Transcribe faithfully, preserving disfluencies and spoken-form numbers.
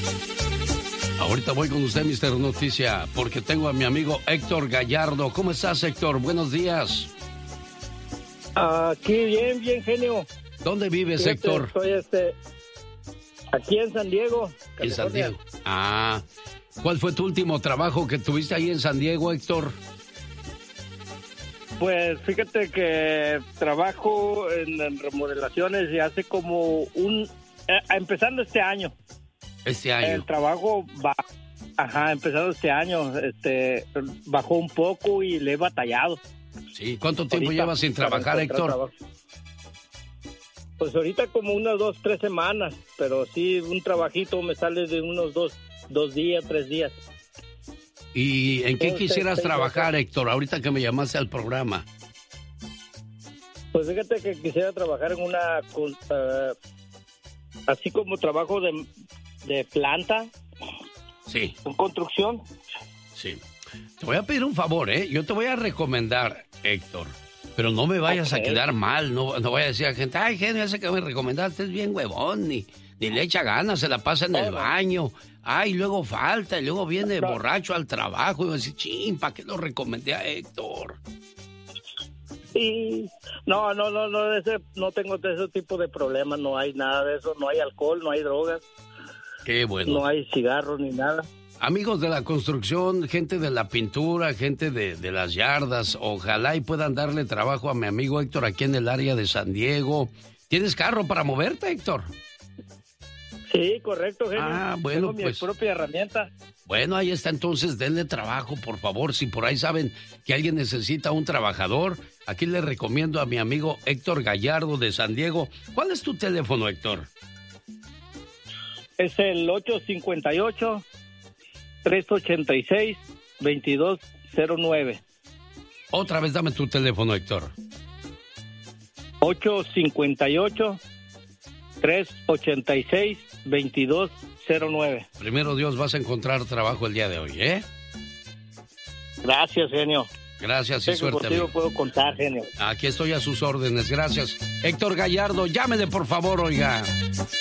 Ahorita voy con usted, mister Noticia, porque tengo a mi amigo Héctor Gallardo. ¿Cómo estás, Héctor? Buenos días. Aquí bien, bien, genio. ¿Dónde vives, Fíjate, Héctor? Estoy este, aquí en San Diego, California. En San Diego. Ah, ¿cuál fue tu último trabajo que tuviste ahí en San Diego, Héctor? Pues fíjate que trabajo en, en remodelaciones y hace como un... Eh, empezando este año. Este año. El trabajo va... Ajá, empezando este año, este, bajó un poco y le he batallado. Sí, ¿cuánto tiempo Ahorita, llevas sin trabajar, Héctor? Trabajo. Pues ahorita como unas dos, tres semanas, pero sí, un trabajito me sale de unos dos, dos días, tres días. ¿Y en qué Entonces, quisieras sí, trabajar, Héctor, ahorita que me llamaste al programa? Pues fíjate que quisiera trabajar en una, uh, así como trabajo de, de planta. Sí. En construcción. Sí. Te voy a pedir un favor, ¿eh? Yo te voy a recomendar, Héctor, pero no me vayas okay. a quedar mal, no, no vaya a decir a gente, ay, genio, ese que me recomendaste es bien huevón, ni, ni le echa ganas, se la pasa en el baño, ay, luego falta, y luego viene no. borracho al trabajo, y va a decir, chin, ¿para qué lo recomendé a Héctor? Sí, no, no, no, no, ese, no tengo de ese tipo de problemas, no hay nada de eso, no hay alcohol, no hay drogas. Qué bueno. No hay cigarros ni nada. Amigos de la construcción, gente de la pintura, gente de, de las yardas, ojalá y puedan darle trabajo a mi amigo Héctor aquí en el área de San Diego. ¿Tienes carro para moverte, Héctor? Sí, correcto, genio. Ah, bueno, Tengo pues. mi propia herramienta. Bueno, ahí está, entonces, denle trabajo, por favor. Si por ahí saben que alguien necesita un trabajador, aquí le recomiendo a mi amigo Héctor Gallardo de San Diego. ¿Cuál es tu teléfono, Héctor? Es el ocho cinco ocho, tres ocho seis, dos dos cero nueve. Otra vez dame tu teléfono, Héctor. ocho cinco ocho, tres ocho seis, dos dos cero nueve. Primero Dios, vas a encontrar trabajo el día de hoy, ¿eh? Gracias, genio. Gracias y suerte, amigo. Puedo contar, genio. Aquí estoy a sus órdenes, gracias. Héctor Gallardo, llámele por favor, oiga.